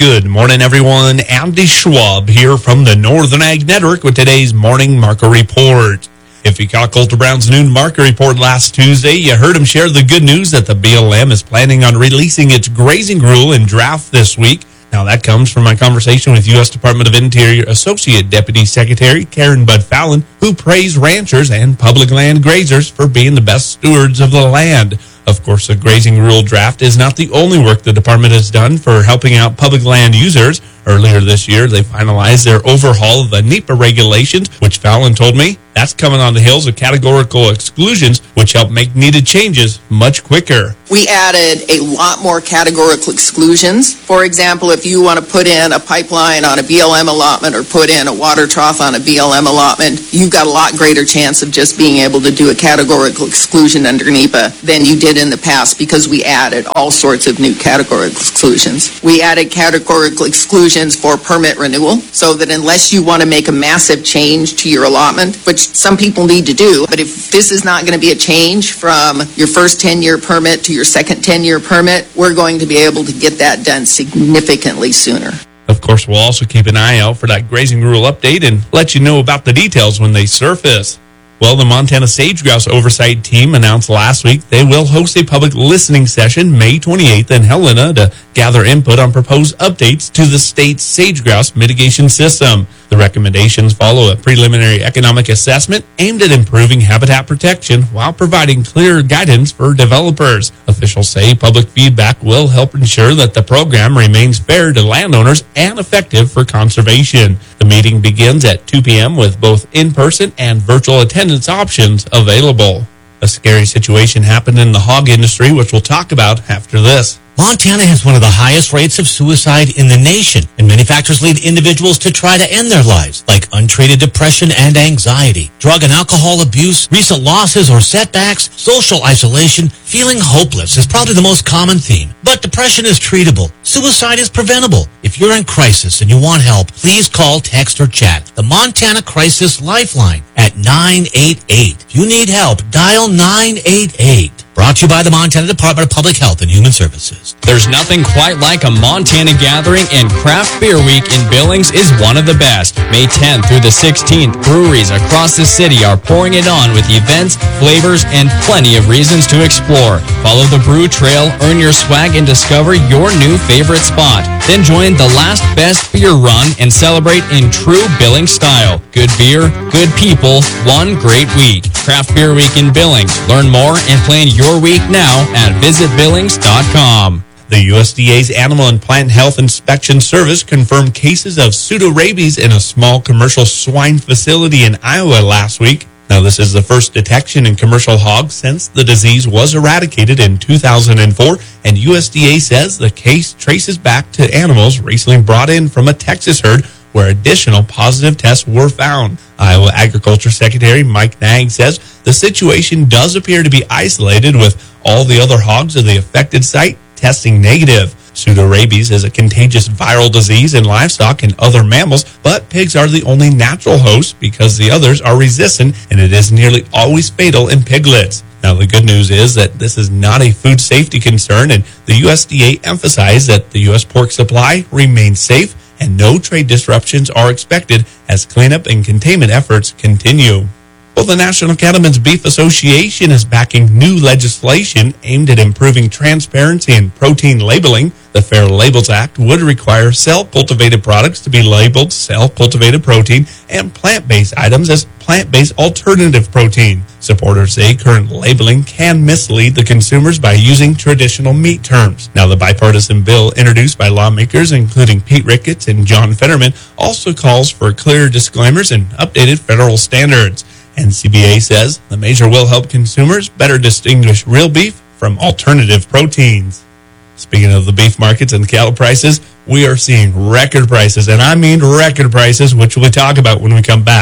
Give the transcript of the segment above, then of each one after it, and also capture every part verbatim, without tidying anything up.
Good morning, everyone. Andy Schwab here from the Northern Ag Network with today's Morning Market Report. If you caught Coulter Brown's noon market report last Tuesday, you heard him share the good news that the B L M is planning on releasing its grazing rule and draft this week. Now, that comes from my conversation with U S Department of Interior Associate Deputy Secretary Karen Budd Fallon, who praised ranchers and public land grazers for being the best stewards of the land. Of course, the grazing rule draft is not the only work the department has done for helping out public land users. Earlier this year, they finalized their overhaul of the NEPA regulations, which Fallon told me that's coming on the heels of categorical exclusions, which help make needed changes much quicker. We added a lot more categorical exclusions. For example, if you want to put in a pipeline on a B L M allotment or put in a water trough on a B L M allotment, you've got a lot greater chance of just being able to do a categorical exclusion under NEPA than you did in the past, because we added all sorts of new categorical exclusions. We added categorical exclusions for permit renewal, so that unless you want to make a massive change to your allotment, which some people need to do, but if this is not going to be a change from your first ten-year permit to your second ten-year permit, we're going to be able to get that done significantly sooner. Of course, we'll also keep an eye out for that grazing rule update and let you know about the details when they surface. Well, the Montana Sage-Grouse Oversight Team announced last week they will host a public listening session May twenty-eighth in Helena to gather input on proposed updates to the state's sage-grouse mitigation system. The recommendations follow a preliminary economic assessment aimed at improving habitat protection while providing clear guidance for developers. Officials say public feedback will help ensure that the program remains fair to landowners and effective for conservation. The meeting begins at two p.m. with both in-person and virtual attendance options available. A scary situation happened in the hog industry, which we'll talk about after this. Montana has one of the highest rates of suicide in the nation, and many factors lead individuals to try to end their lives, like untreated depression and anxiety, drug and alcohol abuse, recent losses or setbacks, social isolation. Feeling hopeless is probably the most common theme. But depression is treatable. Suicide is preventable. If you're in crisis and you want help, please call, text, or chat the Montana Crisis Lifeline at nine eight eight. If you need help, dial nine eight eight. Brought to you by the Montana Department of Public Health and Human Services. There's nothing quite like a Montana gathering, and Craft Beer Week in Billings is one of the best. May tenth through the sixteenth, breweries across the city are pouring it on with events, flavors, and plenty of reasons to explore. Follow the brew trail, earn your swag, and discover your new favorite spot. Then join the last best beer run and celebrate in true Billings style. Good beer, good people, one great week. Craft Beer Week in Billings. Learn more and plan your week now at visit billings dot com. The U S D A's Animal and Plant Health Inspection Service confirmed cases of pseudorabies in a small commercial swine facility in Iowa last week. Now, this is the first detection in commercial hogs since the disease was eradicated in two thousand four, and U S D A says the case traces back to animals recently brought in from a Texas herd where additional positive tests were found. Iowa Agriculture Secretary Mike Nag says the situation does appear to be isolated, with all the other hogs of the affected site testing negative. Pseudorabies is a contagious viral disease in livestock and other mammals, but pigs are the only natural host because the others are resistant, and it is nearly always fatal in piglets. Now, the good news is that this is not a food safety concern, and the U S D A emphasized that the U S pork supply remains safe and no trade disruptions are expected as cleanup and containment efforts continue. Well, the National Cattlemen's Beef Association is backing new legislation aimed at improving transparency and protein labeling. The Fair Labels Act would require cell-cultivated products to be labeled cell-cultivated protein and plant-based items as plant-based alternative protein. Supporters say current labeling can mislead the consumers by using traditional meat terms. Now, the bipartisan bill introduced by lawmakers, including Pete Ricketts and John Fetterman, also calls for clear disclaimers and updated federal standards. N C B A says the measure will help consumers better distinguish real beef from alternative proteins. Speaking of the beef markets and cattle prices, we are seeing record prices, and I mean record prices, which we'll talk about when we come back.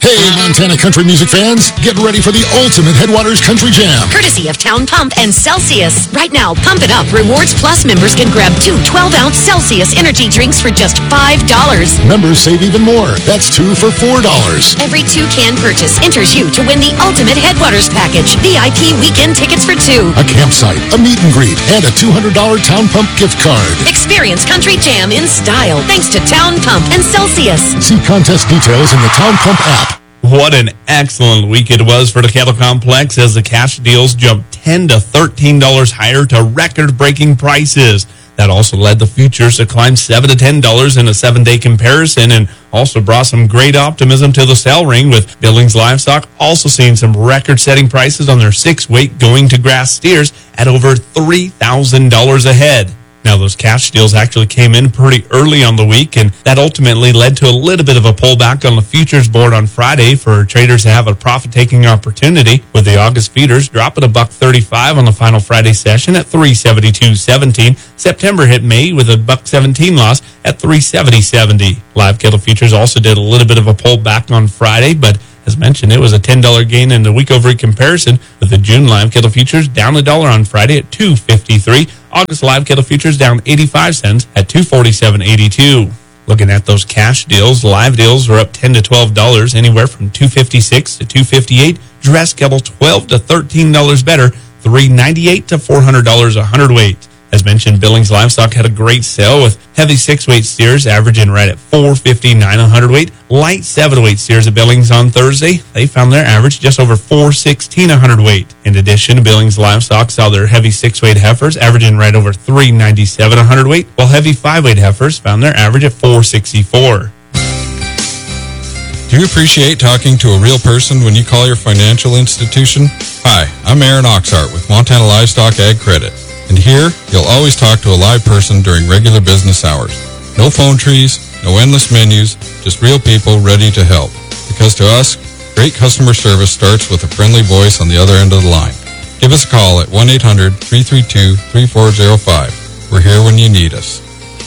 Hey, Montana country music fans, get ready for the ultimate Headwaters Country Jam. Courtesy of Town Pump and Celsius. Right now, Pump It Up Rewards Plus members can grab two twelve-ounce Celsius energy drinks for just five dollars. Members save even more. That's two for four dollars. Every two-can purchase enters you to win the ultimate Headwaters package. V I P weekend tickets for two. A campsite, a meet and greet, and a two hundred dollars Town Pump gift card. Experience Country Jam in style thanks to Town Pump and Celsius. See contest details in the Town Pump app. What an excellent week it was for the cattle complex as the cash deals jumped ten to thirteen dollars higher to record-breaking prices. That also led the futures to climb seven to ten dollars in a seven-day comparison and also brought some great optimism to the sell ring, with Billings Livestock also seeing some record-setting prices on their six-weight going to grass steers at over three thousand dollars a head. Now, those cash deals actually came in pretty early on the week, and that ultimately led to a little bit of a pullback on the futures board on Friday for traders to have a profit-taking opportunity, with the August feeders dropping a buck thirty-five on the final Friday session at three seventy-two seventeen. September hit May with a buck seventeen loss at three seventy seventy. Live cattle futures also did a little bit of a pullback on Friday, but as mentioned, it was a ten dollars gain in the week-over-week comparison, with the June live cattle futures down a dollar on Friday at two fifty-three. August live cattle futures down eighty-five cents at two forty-seven eighty-two. Looking at those cash deals, live deals were up ten to twelve dollars, anywhere from two fifty-six to two fifty-eight. Dress cattle twelve to thirteen dollars better, three ninety-eight to four hundred dollars a hundredweight. As mentioned, Billings Livestock had a great sale, with heavy six-weight steers averaging right at four fifty-nine a hundredweight. Light seven-weight steers at Billings on Thursday, they found their average just over four sixteen a hundredweight. In addition, Billings Livestock saw their heavy six-weight heifers averaging right over three ninety-seven a hundredweight, while heavy five-weight heifers found their average at four sixty-four. Do you appreciate talking to a real person when you call your financial institution? Hi, I'm Aaron Oxhart with Montana Livestock Ag Credit. And here, you'll always talk to a live person during regular business hours. No phone trees, no endless menus, just real people ready to help. Because to us, great customer service starts with a friendly voice on the other end of the line. Give us a call at one eight hundred, three three two, three four zero five. We're here when you need us.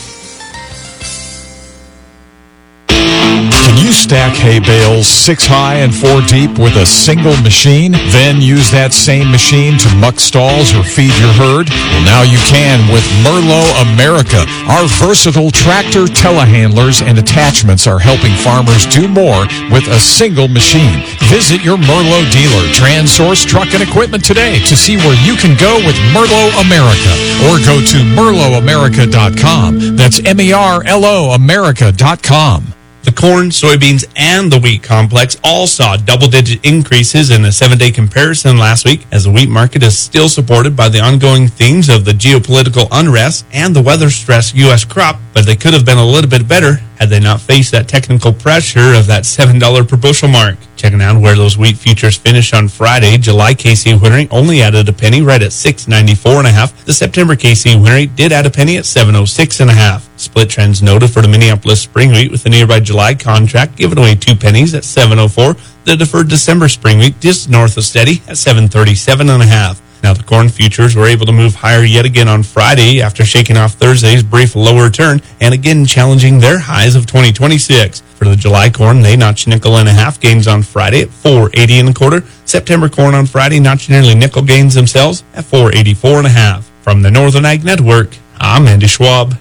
Can you stack hay bales six high and four deep with a single machine? Then use that same machine to muck stalls or feed your herd? Well, now you can with Merlo America. Our versatile tractor telehandlers and attachments are helping farmers do more with a single machine. Visit your Merlo dealer, TransSource Truck and Equipment today to see where you can go with Merlo America, or go to merlo america dot com. That's M E R L O America dot com. The corn, soybeans, and the wheat complex all saw double-digit increases in a seven-day comparison last week, as the wheat market is still supported by the ongoing themes of the geopolitical unrest and the weather-stressed U S crop, but they could have been a little bit better had they not faced that technical pressure of that seven dollars per bushel mark. Checking out where those wheat futures finished on Friday, July K C wheat rate only added a penny, right at six ninety-four and a half. The September K C wheat rate did add a penny at seven oh six and a half. Split trends noted for the Minneapolis spring wheat, with the nearby July contract giving away two pennies at seven oh four. The deferred December spring wheat just north of steady at seven thirty-seven and a half. Now, the corn futures were able to move higher yet again on Friday after shaking off Thursday's brief lower turn and again challenging their highs of twenty twenty-six. For the July corn, they notched nickel and a half gains on Friday at four eighty and a quarter. September corn on Friday notched nearly nickel gains themselves at four eighty-four and a half. From the Northern Ag Network, I'm Andy Schwab.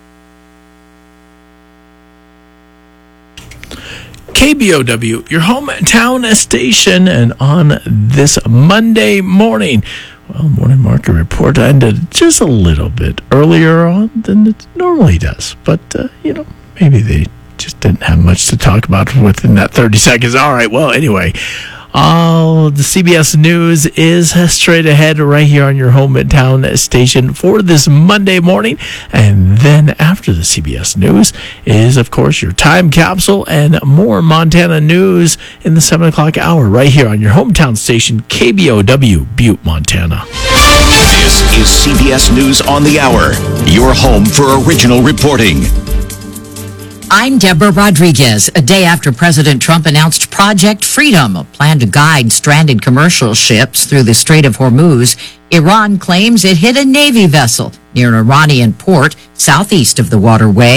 K B O W, your hometown station, and on this Monday morning, well, morning market report ended just a little bit earlier on than it normally does, but, uh, you know, maybe they just didn't have much to talk about within that thirty seconds. All right, well, anyway, all the C B S News is straight ahead right here on your hometown station for this Monday morning. And then after the C B S News is, of course, your time capsule and more Montana news in the seven o'clock hour right here on your hometown station, K B O W, Butte, Montana. This is C B S News on the Hour, your home for original reporting. I'm Deborah Rodriguez. A day after President Trump announced Project Freedom, a plan to guide stranded commercial ships through the Strait of Hormuz, Iran claims it hit a Navy vessel near an Iranian port southeast of the waterway.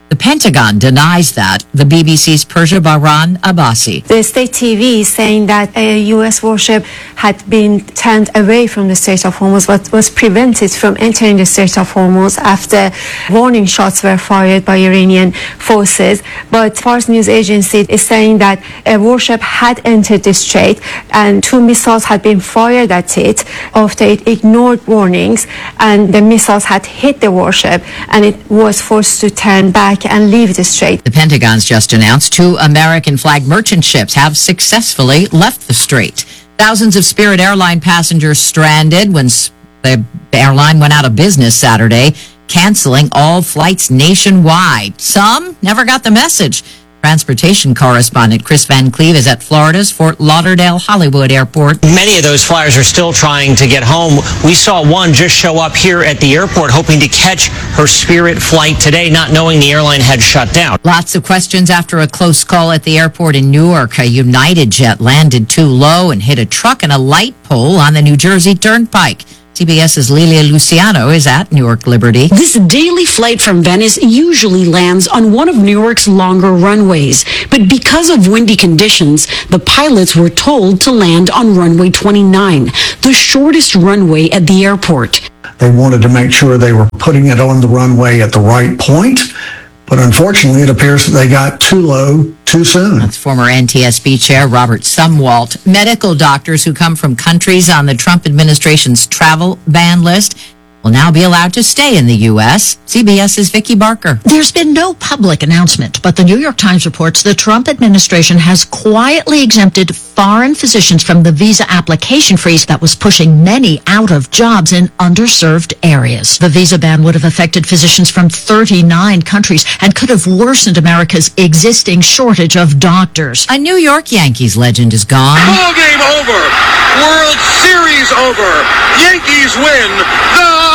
The Pentagon denies that. The B B C's Persia Bahran Abbasi. The state T V is saying that a U S warship had been turned away from the Strait of Hormuz, but was prevented from entering the Strait of Hormuz after warning shots were fired by Iranian forces. But Fars news agency is saying that a warship had entered the strait and two missiles had been fired at it after it ignored warnings, and the missiles had hit the warship and it was forced to turn back and leave the strait. The Pentagon's just announced two American-flagged merchant ships have successfully left the strait. Thousands of Spirit Airline passengers stranded when the airline went out of business Saturday, canceling all flights nationwide. Some never got the message. Transportation correspondent Chris Van Cleve is at Florida's Fort Lauderdale Hollywood Airport. Many of those flyers are still trying to get home. We saw one just show up here at the airport hoping to catch her Spirit flight today, not knowing the airline had shut down. Lots of questions after a close call at the airport in Newark. A United jet landed too low and hit a truck and a light pole on the New Jersey Turnpike. CBS's Lilia Luciano is at Newark Liberty. This daily flight from Venice usually lands on one of Newark's longer runways. But because of windy conditions, the pilots were told to land on runway twenty-nine, the shortest runway at the airport. They wanted to make sure they were putting it on the runway at the right point. But unfortunately, it appears that they got too low too soon. That's former N T S B Chair Robert Sumwalt. Medical doctors who come from countries on the Trump administration's travel ban list will now be allowed to stay in the U S. CBS's Vicki Barker. There's been no public announcement, but the New York Times reports the Trump administration has quietly exempted foreign physicians from the visa application freeze that was pushing many out of jobs in underserved areas. The visa ban would have affected physicians from thirty-nine countries and could have worsened America's existing shortage of doctors. A New York Yankees legend is gone. Ball game over. World Series over. Yankees win. The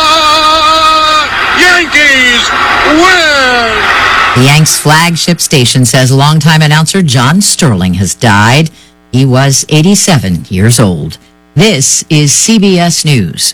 Yankees win! The Yanks flagship station says longtime announcer John Sterling has died. He was eighty-seven years old. This is C B S News.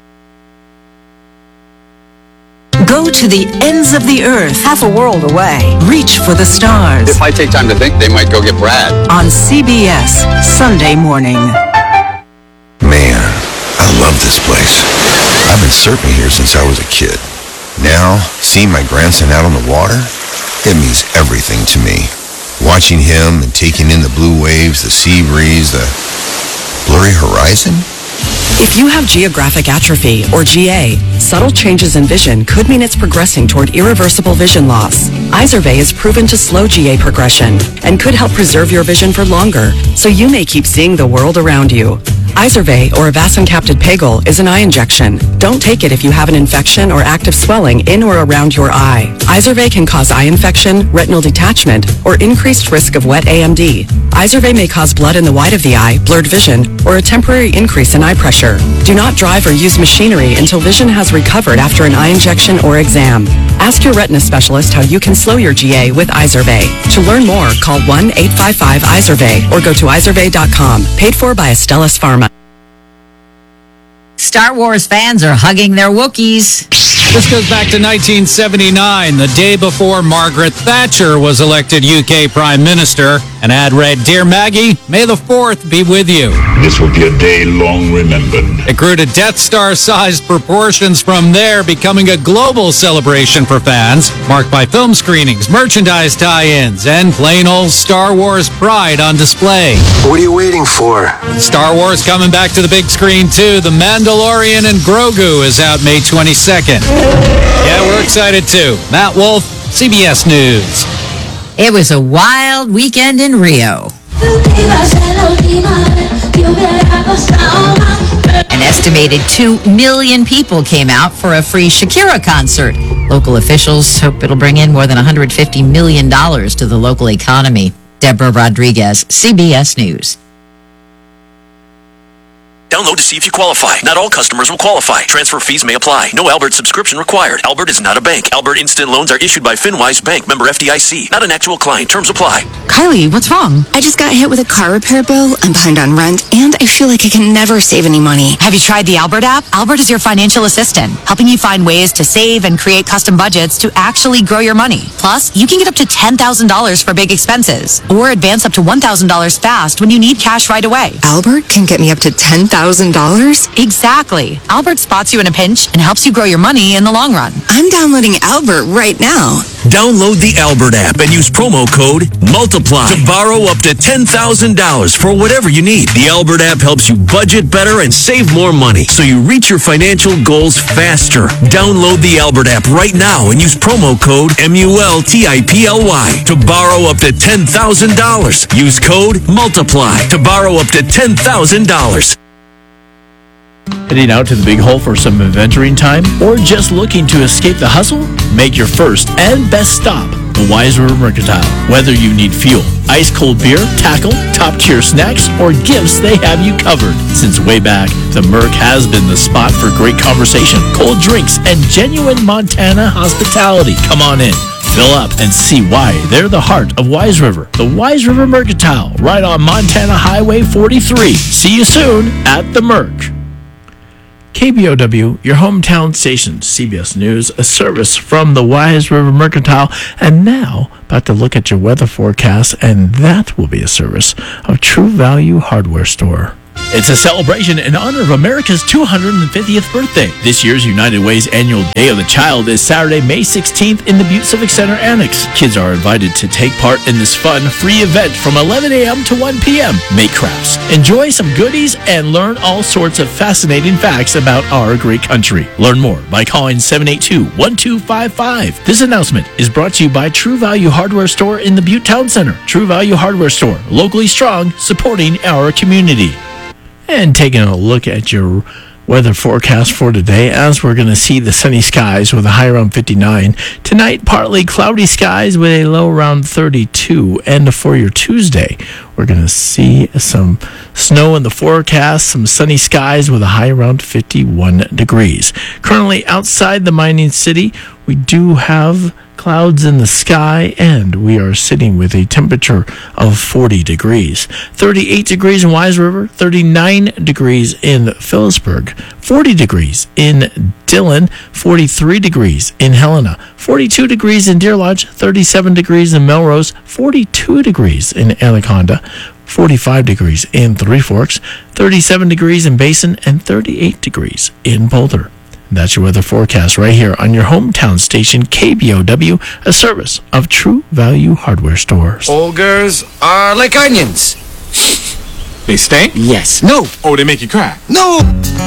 Go to the ends of the earth, half a world away. Reach for the stars. If I take time to think, they might go get Brad. On C B S, Sunday morning. Man, I love this place. I've been surfing here since I was a kid. Now, seeing my grandson out on the water, it means everything to me. Watching him and taking in the blue waves, the sea breeze, the blurry horizon. If you have geographic atrophy, or G A, subtle changes in vision could mean it's progressing toward irreversible vision loss. Izervay is proven to slow G A progression and could help preserve your vision for longer, so you may keep seeing the world around you. Izervay, or avacincaptad pegol, is an eye injection. Don't take it if you have an infection or active swelling in or around your eye. Izervay can cause eye infection, retinal detachment, or increased risk of wet A M D. Izervay may cause blood in the white of the eye, blurred vision, or a temporary increase in eye pressure. Do not drive or use machinery until vision has recovered after an eye injection or exam. Ask your retina specialist how you can slow your G A with Izervay. To learn more, call one eight five five Izervay or go to izervay dot com. Paid for by Astellas Pharma. Star Wars fans are hugging their Wookiees. This goes back to nineteen seventy-nine, the day before Margaret Thatcher was elected U K Prime Minister. An ad read, "Dear Maggie, may the fourth be with you." This will be a day long remembered. It grew to Death Star-sized proportions from there, becoming a global celebration for fans, marked by film screenings, merchandise tie-ins, and plain old Star Wars pride on display. What are you waiting for? Star Wars coming back to the big screen, too. The Mandalorian and Grogu is out May twenty-second. Yeah, we're excited, too. Matt Wolf, C B S News. It was a wild weekend in Rio. An estimated two million people came out for a free Shakira concert. Local officials hope it'll bring in more than one hundred fifty million dollars to the local economy. Deborah Rodriguez, C B S News. Download to see if you qualify. Not all customers will qualify. Transfer fees may apply. No Albert subscription required. Albert is not a bank. Albert Instant Loans are issued by FinWise Bank, member F D I C. Not an actual client. Terms apply. Kylie, what's wrong? I just got hit with a car repair bill. I'm behind on rent, and I feel like I can never save any money. Have you tried the Albert app? Albert is your financial assistant, helping you find ways to save and create custom budgets to actually grow your money. Plus, you can get up to ten thousand dollars for big expenses, or advance up to one thousand dollars fast when you need cash right away. Albert can get me up to ten thousand dollars? Exactly. Albert spots you in a pinch and helps you grow your money in the long run. I'm downloading Albert right now. Download the Albert app and use promo code MULTIPLY to borrow up to ten thousand dollars for whatever you need. The Albert app helps you budget better and save more money, so you reach your financial goals faster. Download the Albert app right now and use promo code M U L T I P L Y to borrow up to ten thousand dollars. Use code MULTIPLY to borrow up to ten thousand dollars. Heading out to the Big Hole for some adventuring time, or just looking to escape the hustle? Make your first and best stop the Wise River Mercantile. Whether you need fuel, ice-cold beer, tackle, top-tier snacks, or gifts, they have you covered. Since way back, the Merc has been the spot for great conversation, cold drinks, and genuine Montana hospitality. Come on in, fill up, and see why they're the heart of Wise River. The Wise River Mercantile, right on Montana Highway forty-three. See you soon at the Merc. K B O W, your hometown station, C B S News, a service from the Wise River Mercantile. And now, about to look at your weather forecast, and that will be a service of True Value Hardware Store. It's a celebration in honor of America's two hundred fiftieth birthday. This year's United Way's annual Day of the Child is Saturday, May sixteenth in the Butte Civic Center Annex. Kids are invited to take part in this fun, free event from eleven a.m. to one p.m. Make crafts, enjoy some goodies, and learn all sorts of fascinating facts about our great country. Learn more by calling seven eight two, one two five five. This announcement is brought to you by True Value Hardware Store in the Butte Town Center. True Value Hardware Store, locally strong, supporting our community. And taking a look at your weather forecast for today, as we're going to see the sunny skies with a high around fifty-nine. Tonight, partly cloudy skies with a low around thirty-two. And for your Tuesday, we're going to see some snow in the forecast, some sunny skies with a high around fifty-one degrees. Currently outside the mining city, we do have clouds in the sky, and we are sitting with a temperature of forty degrees. thirty-eight degrees in Wise River, thirty-nine degrees in Phillipsburg, forty degrees in Dillon, forty-three degrees in Helena, forty-two degrees in Deer Lodge, thirty-seven degrees in Melrose, forty-two degrees in Anaconda, forty-five degrees in Three Forks, thirty-seven degrees in Basin, and thirty-eight degrees in Boulder. That's your weather forecast right here on your hometown station, K B O W, a service of True Value Hardware Stores. Ogres are like onions. They stink? Yes. No. Oh, they make you cry? No.